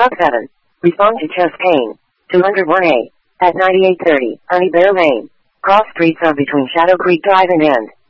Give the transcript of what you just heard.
Truck 7. Respond to chest pain. 201A. At 9830, Honey Bear Lane. Cross streets are between Shadow Creek Drive and End.